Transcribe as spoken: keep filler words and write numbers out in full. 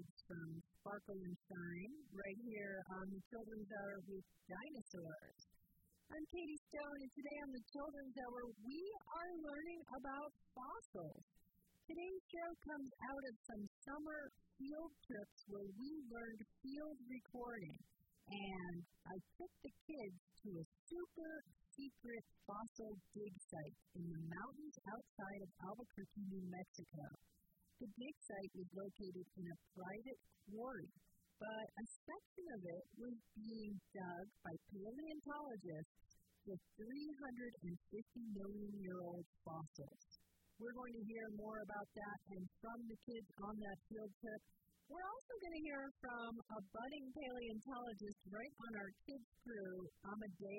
kids from Sparkle and Shine right here on the Children's Hour with Dinosaurs. I'm Katie Stone, and today on the Children's Hour, we are learning about fossils. Today's show comes out of some summer field trips where we learned field recording, and I took the kids to a super secret fossil dig site in the mountains outside of Albuquerque, New Mexico. The dig site was located in a private quarry, but a section of it was being dug by paleontologists with three hundred fifty million year old fossils. We're going to hear more about that and from the kids on that field trip. We're also going to hear from a budding paleontologist right on our kids' crew, Amadeo